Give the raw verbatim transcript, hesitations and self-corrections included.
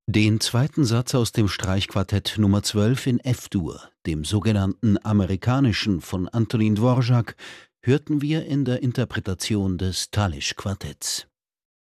Den zweiten Satz aus dem Streichquartett Nummer zwölf in F-Dur, dem sogenannten amerikanischen von Antonín Dvořák, hörten wir in der Interpretation des Talisch-Quartetts.